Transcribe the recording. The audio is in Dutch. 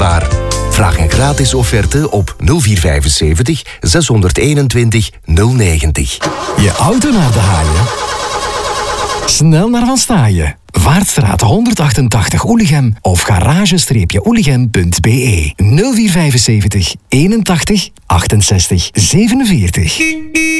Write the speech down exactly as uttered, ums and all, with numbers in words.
beschikbaar. Vraag een gratis offerte op nul vier vijfenzeventig zeshonderdeenentwintig nul negentig. Je auto naar de haaien? Snel naar Van Staaien. Vaartstraat honderdachtentachtig Oelichem of garage-oelichem punt b e nul vier vijfenzeventig eenentachtig achtenzestig zevenenveertig.